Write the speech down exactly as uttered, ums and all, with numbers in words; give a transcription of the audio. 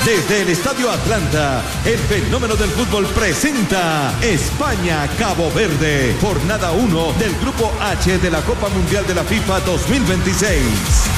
Desde el Estadio Atlanta, el fenómeno del fútbol presenta España-Cabo Verde, jornada uno del Grupo H de la Copa Mundial de la FIFA dos mil veintiséis.